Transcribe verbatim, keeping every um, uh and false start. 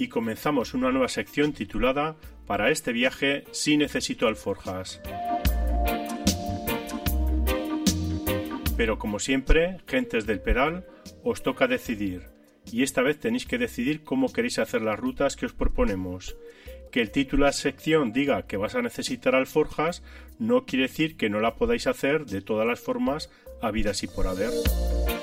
y comenzamos una nueva sección titulada Para este viaje sí necesito alforjas. Pero como siempre, gentes del pedal, os toca decidir, y esta vez tenéis que decidir cómo queréis hacer las rutas que os proponemos. Que el título de la sección diga que vas a necesitar alforjas no quiere decir que no la podáis hacer de todas las formas habidas y por haber.